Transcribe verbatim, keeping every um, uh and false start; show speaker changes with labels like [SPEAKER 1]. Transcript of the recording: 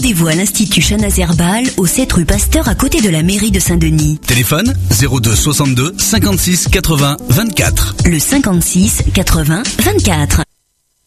[SPEAKER 1] Rendez-vous à l'Institut Chanazer-Bâle, au sept rue Pasteur, à côté de la mairie de Saint-Denis.
[SPEAKER 2] Téléphone zéro deux soixante-deux cinquante-six quatre-vingts vingt-quatre.
[SPEAKER 1] Le cinquante-six quatre-vingts vingt-quatre.